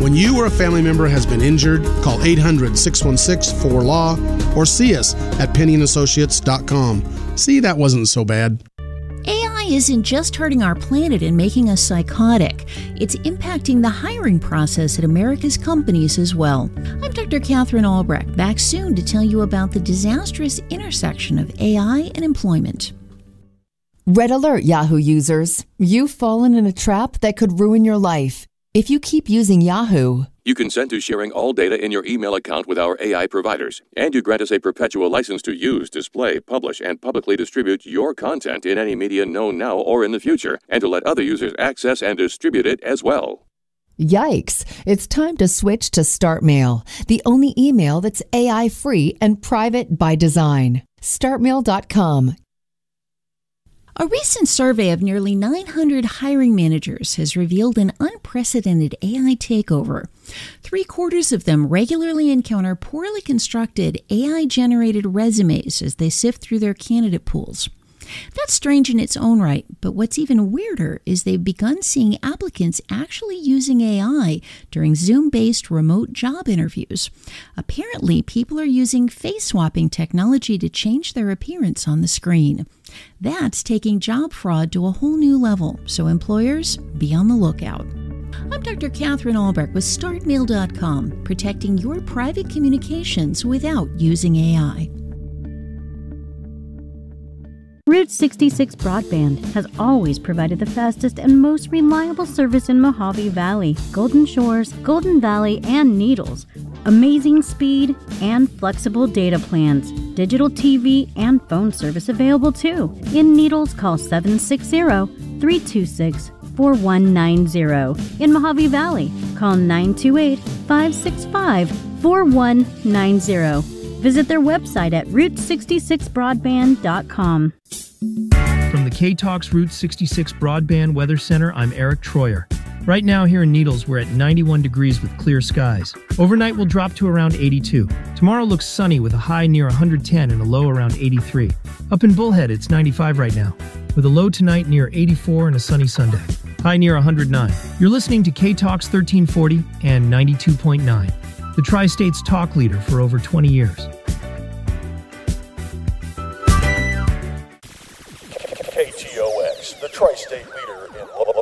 When you or a family member has been injured, call 800-616-4LAW or see us at PennyandAssociates.com. See, that wasn't so bad. AI isn't just hurting our planet and making us psychotic. It's impacting the hiring process at America's companies as well. I'm Dr. Catherine Albrecht, back soon to tell you about the disastrous intersection of AI and employment. Red alert, Yahoo users. You've fallen in a trap that could ruin your life. If you keep using Yahoo, you consent to sharing all data in your email account with our AI providers, and you grant us a perpetual license to use, display, publish, and publicly distribute your content in any media known now or in the future, and to let other users access and distribute it as well. Yikes! It's time to switch to StartMail, the only email that's AI-free and private by design. StartMail.com. A recent survey of nearly 900 hiring managers has revealed an unprecedented AI takeover. 3/4 of them regularly encounter poorly constructed AI-generated resumes as they sift through their candidate pools. That's strange in its own right, but what's even weirder is they've begun seeing applicants actually using AI during Zoom-based remote job interviews. Apparently, people are using face-swapping technology to change their appearance on the screen. That's taking job fraud to a whole new level, so employers, be on the lookout. I'm Dr. Catherine Albrecht with StartMail.com, protecting your private communications without using AI. Route 66 Broadband has always provided the fastest and most reliable service in Mojave Valley, Golden Shores, Golden Valley, and Needles. Amazing speed and flexible data plans. Digital TV and phone service available too. In Needles, call 760-326-4190. In Mojave Valley, call 928-565-4190. Visit their website at route66broadband.com. From the K-Talks Route 66 Broadband Weather Center, I'm Eric Troyer. Right now here in Needles, we're at 91 degrees with clear skies. Overnight we'll drop to around 82. Tomorrow looks sunny with a high near 110 and a low around 83. Up in Bullhead, it's 95 right now, with a low tonight near 84 and a sunny Sunday. High near 109. You're listening to K-Talks 1340 and 92.9. The Tri-State's talk leader for over 20 years. KTOX, the Tri-State leader in